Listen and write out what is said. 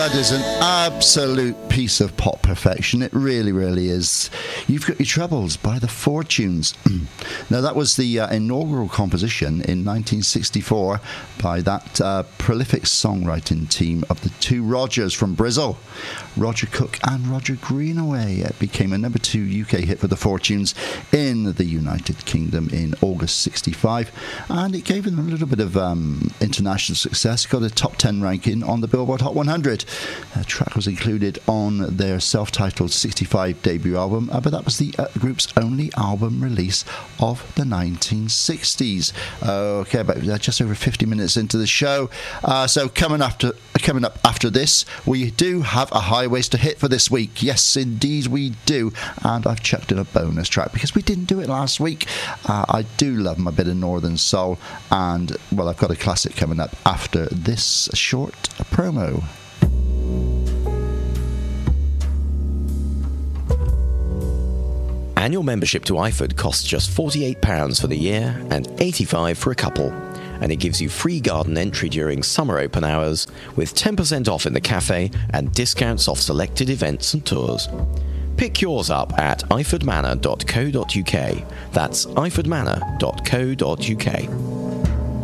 That is an absolute piece of pop perfection. It really, really is. You've Got Your Troubles by the Fortunes. Now, that was the inaugural composition in 1964 by that prolific songwriting team of the two Rogers from Brizzle, Roger Cook and Roger Greenaway. It became a number 2 UK hit for the Fortunes in the United Kingdom in August 65, and it gave them a little bit of international success. Got a top 10 ranking on the Billboard Hot 100. The track was included on their self-titled 65 debut album, but that was the group's only album release of the 1960s. Okay, about just over 50 minutes into the show. So coming up after this, we do have a Highways to hit for this week. Yes, indeed we do. And I've chucked in a bonus track because we didn't do it last week. I do love my bit of Northern Soul, and well, I've got a classic coming up after this short promo. Annual membership to IFOD costs just £48 for the year and £85 for a couple, and it gives you free garden entry during summer open hours with 10% off in the cafe and discounts off selected events and tours. Pick yours up at ifordmanor.co.uk. That's ifordmanor.co.uk.